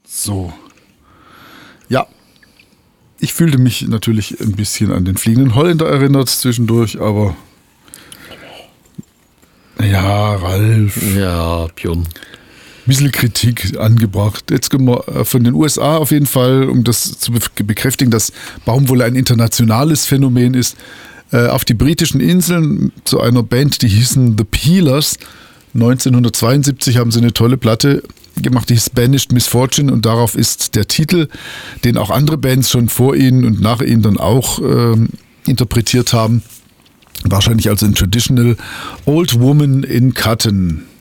So. Ja. Ich fühlte mich natürlich ein bisschen an den Fliegenden Holländer erinnert zwischendurch, aber ja, Ralf. Ja, Björn. Ein bisschen Kritik angebracht. Jetzt gehen wir von den USA auf jeden Fall, um das zu bekräftigen, dass Baumwolle ein internationales Phänomen ist, auf die britischen Inseln zu einer Band, die hießen The Peelers. 1972 haben sie eine tolle Platte gemacht, die hieß Banished Misfortune, und darauf ist der Titel, den auch andere Bands schon vor ihnen und nach ihnen dann auch interpretiert haben. Wahrscheinlich also ein Traditional Old Woman in Cotton.